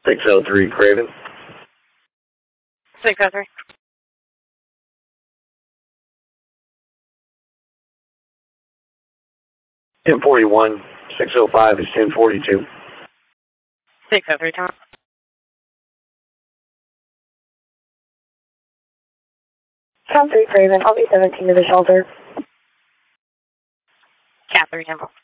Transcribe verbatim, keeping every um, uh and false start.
six oh three Craven. six oh three. ten forty-one, six oh five is ten forty-two. six oh three, Tom. Tom three Craven, I'll be seventeen to the shelter. Cat three Temple.